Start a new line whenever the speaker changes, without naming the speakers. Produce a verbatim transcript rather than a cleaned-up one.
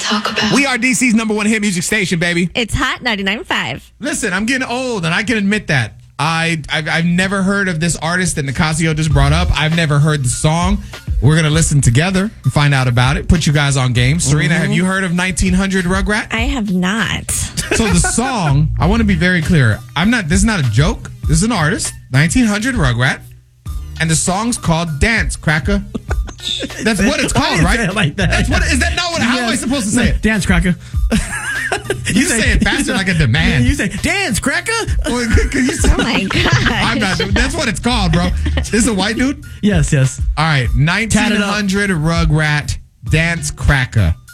talk about.
We are D C's number one hit music station, baby.
It's Hot ninety-nine point five.
Listen, I'm getting old, and I can admit that. I, I've, I've never heard of this artist that Nicasio just brought up. I've never heard the song. We're going to listen together and find out about it. Put you guys on game. Serena, mm-hmm. have you heard of nineteen hundred Rugrat?
I have not.
So the song, I want to be very clear. I'm not. This is not a joke. This is an artist, nineteen hundred Rugrat, and the song's called Dance Cracker. That's what it's called, right?
Say it like that.
That's what. Is that not what? How am I supposed to say it?
Dance Cracker.
You, you say, say it faster like a demand.
You say Dance Cracker.
Well, you sound
oh my god!
I'm not. That's what it's called, bro. This is a white dude.
Yes, yes.
All right, nineteen hundred Rugrat Dance Cracker.